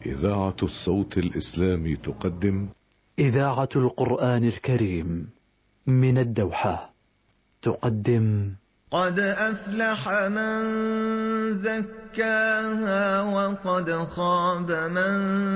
إذاعة الصوت الإسلامي تقدم إذاعة القرآن الكريم من الدوحة تقدم قد أفلح من زكاها وقد خاب من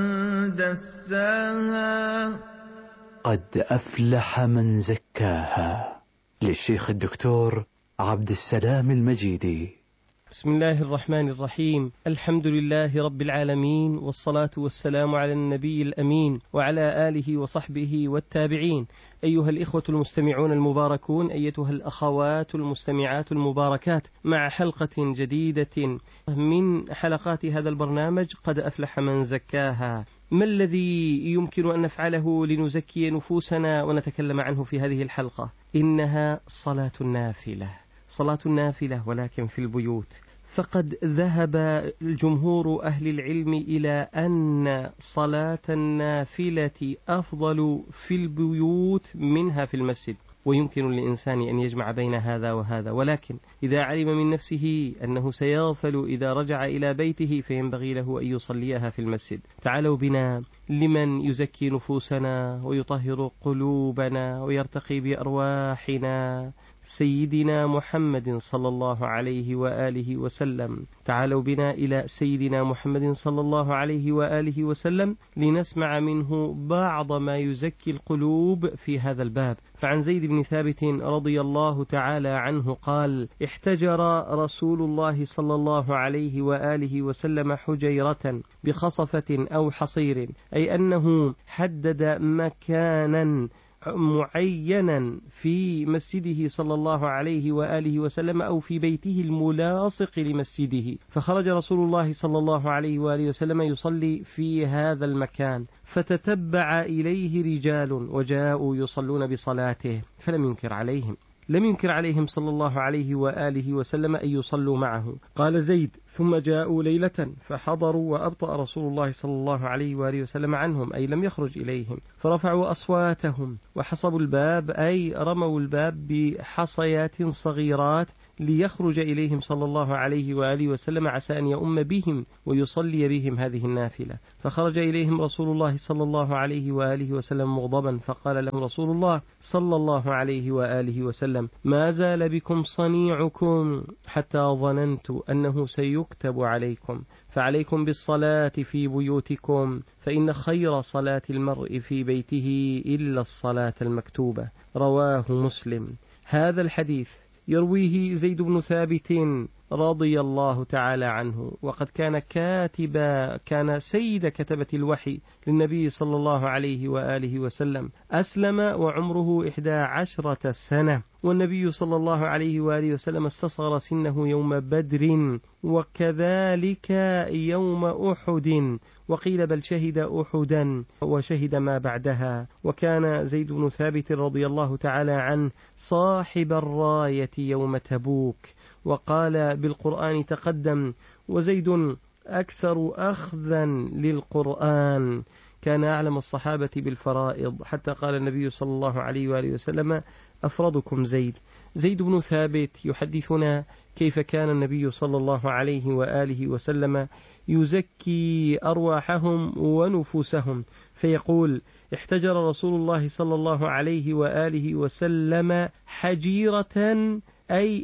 دساها. قد أفلح من زكاها للشيخ الدكتور عبد السلام المجيدي. بسم الله الرحمن الرحيم. الحمد لله رب العالمين، والصلاة والسلام على النبي الأمين وعلى آله وصحبه والتابعين. أيها الإخوة المستمعون المباركون، أيتها الأخوات المستمعات المباركات، مع حلقة جديدة من حلقات هذا البرنامج قد أفلح من زكاها. ما الذي يمكن أن نفعله لنزكي نفوسنا ونتكلم عنه في هذه الحلقة؟ إنها صلاة النافلة، صلاة النافلة ولكن في البيوت. فقد ذهب الجمهور أهل العلم إلى أن صلاة النافلة أفضل في البيوت منها في المسجد، ويمكن للإنسان أن يجمع بين هذا وهذا، ولكن إذا علم من نفسه أنه سيغفل إذا رجع إلى بيته فينبغي له أن يصليها في المسجد. تعالوا بنا لمن يزكي نفوسنا ويطهر قلوبنا ويرتقي بأرواحنا، سيدنا محمد صلى الله عليه وآله وسلم. تعالوا بنا إلى سيدنا محمد صلى الله عليه وآله وسلم لنسمع منه بعض ما يزكي القلوب في هذا الباب. فعن زيد بن ثابت رضي الله تعالى عنه قال: احتجر رسول الله صلى الله عليه وآله وسلم حجيرة بخصفة أو حصير، أي أنه حدد مكانا معينا في مسجده صلى الله عليه وآله وسلم أو في بيته الملاصق لمسجده، فخرج رسول الله صلى الله عليه وآله وسلم يصلي في هذا المكان، فتتبع إليه رجال وجاءوا يصلون بصلاته فلم ينكر عليهم، لم ينكر عليهم صلى الله عليه وآله وسلم أن يصلوا معه. قال زيد: ثم جاءوا ليلة فحضروا وأبطأ رسول الله صلى الله عليه وآله وسلم عنهم، أي لم يخرج إليهم، فرفعوا أصواتهم وحصبوا الباب، أي رموا الباب بحصيات صغيرات ليخرج إليهم صلى الله عليه وآله وسلم عسى أن يؤم بهم ويصلي بهم هذه النافلة. فخرج إليهم رسول الله صلى الله عليه وآله وسلم مغضبا، فقال لهم رسول الله صلى الله عليه وآله وسلم: ما زال بكم صنيعكم حتى ظننت أنه سيكتب عليكم، فعليكم بالصلاة في بيوتكم، فإن خير صلاة المرء في بيته إلا الصلاة المكتوبة. رواه مسلم. هذا الحديث يرويه زيد بن ثابت رضي الله تعالى عنه، وقد كان سيد كتبة الوحي للنبي صلى الله عليه وآله وسلم، أسلم وعمره 11 سنة، والنبي صلى الله عليه وآله وسلم استصغر سنه يوم بدر وكذلك يوم أحد، وقيل بل شهد أحدا وشهد ما بعدها. وكان زيد بن ثابت رضي الله تعالى عنه صاحب الراية يوم تبوك، وقال بالقرآن تقدم: وزيد أكثر أخذا للقرآن، كان أعلم الصحابة بالفرائض، حتى قال النبي صلى الله عليه وآله وسلم: أفرضكم زيد. زيد بن ثابت يحدثنا كيف كان النبي صلى الله عليه وآله وسلم يزكي أرواحهم ونفوسهم، فيقول: احتجر رسول الله صلى الله عليه وآله وسلم حجيرة، أي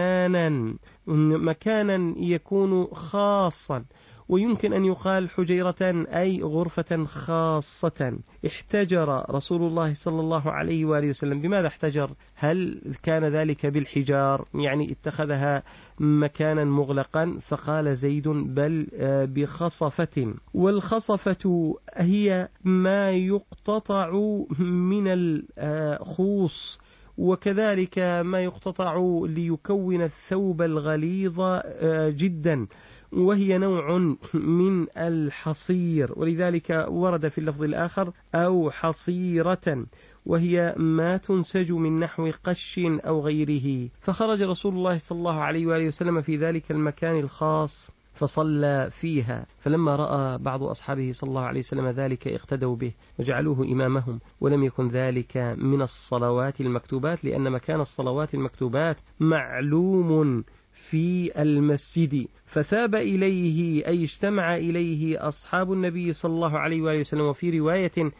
مكانا يكون خاصا، ويمكن أن يقال حجيرة أي غرفة خاصة. احتجر رسول الله صلى الله عليه وآله وسلم. بماذا احتجر؟ هل كان ذلك بالحجار، يعني اتخذها مكانا مغلقا؟ فقال زيد: بل بخصفة. والخصفة هي ما يقتطع من الخوص، وكذلك ما يقتطع ليكون الثوب الغليظ جدا، وهي نوع من الحصير، ولذلك ورد في اللفظ الآخر أو حصيرة، وهي ما تنسج من نحو قش أو غيره. فخرج رسول الله صلى الله عليه وآله وسلم في ذلك المكان الخاص فصلى فيها، فلما رأى بعض أصحابه صلى الله عليه وسلم ذلك اقتدوا به وجعلوه إمامهم، ولم يكن ذلك من الصلوات المكتوبات، لأن مكان الصلوات المكتوبات معلوم في المسجد. فثاب إليه أي اجتمع إليه أصحاب النبي صلى الله عليه وآله وسلم، وفي رواية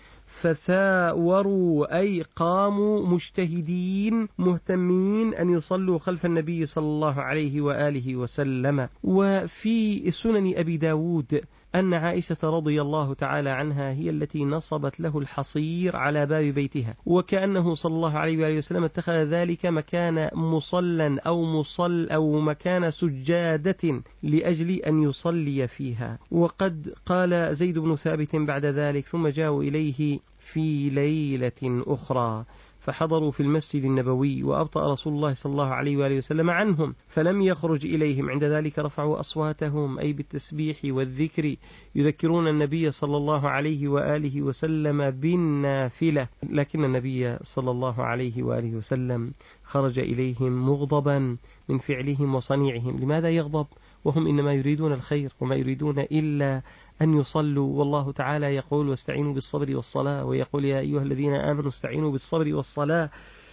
فثاوروا أي قاموا مجتهدين مهتمين أن يصلوا خلف النبي صلى الله عليه وآله وسلم. وفي سنن أبي داود أن عائشة رضي الله تعالى عنها هي التي نصبت له الحصير على باب بيتها، وكأنه صلى الله عليه وآله وسلم اتخذ ذلك مكان مصلى أو مكان سجادة لأجل أن يصلي فيها. وقد قال زيد بن ثابت بعد ذلك: ثم جاءوا إليه في ليلة أخرى فحضروا في المسجد النبوي، وأبطأ رسول الله صلى الله عليه وآله وسلم عنهم فلم يخرج إليهم. عند ذلك رفعوا أصواتهم أي بالتسبيح والذكر يذكرون النبي صلى الله عليه وآله وسلم بالنافلة، لكن النبي صلى الله عليه وآله وسلم خرج إليهم مغضبا من فعلهم وصنيعهم. لماذا يغضب وهم إنما يريدون الخير وما يريدون إلا أن يصلوا؟ والله تعالى يقول: واستعينوا بالصبر والصلاة، ويقول: يا أيها الذين آمنوا استعينوا بالصبر والصلاة.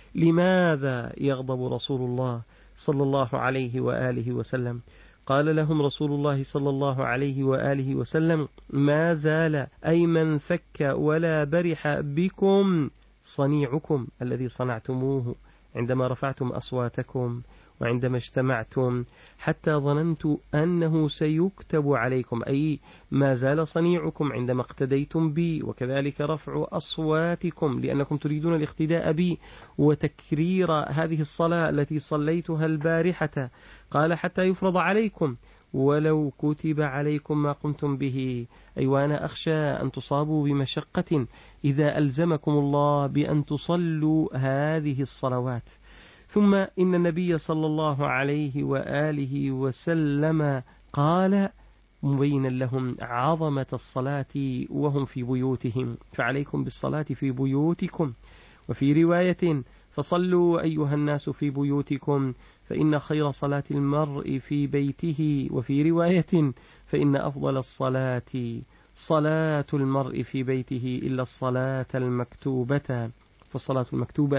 لماذا يغضب رسول الله صلى الله عليه وآله وسلم؟ قال لهم رسول الله صلى الله عليه وآله وسلم: ما زال أي من فك ولا برح بكم صنيعكم الذي صنعتموه عندما رفعتم أصواتكم وعندما اجتمعتم، حتى ظننت أنه سيكتب عليكم، أي ما زال صنيعكم عندما اقتديتم بي، وكذلك رفع أصواتكم لأنكم تريدون الاقتداء بي وتكرير هذه الصلاة التي صليتها البارحة. قال: حتى يفرض عليكم ولو كتب عليكم ما قمتم به، أي وأنا أخشى أن تصابوا بمشقة إذا ألزمكم الله بأن تصلوا هذه الصلوات. ثم إن النبي صلى الله عليه وآله وسلم قال مبينا لهم عظمة الصلاة وهم في بيوتهم: فعليكم بالصلاة في بيوتكم. وفي رواية: فصلوا أيها الناس في بيوتكم فإن خير صلاة المرء في بيته. وفي رواية: فإن أفضل الصلاة صلاة المرء في بيته إلا الصلاة المكتوبة، فالصلاة المكتوبة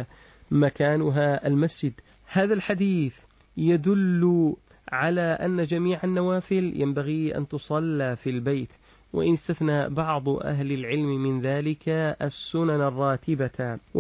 مكانها المسجد. هذا الحديث يدل على أن جميع النوافل ينبغي أن تصلى في البيت، وإن استثنى بعض أهل العلم من ذلك السنن الراتبة.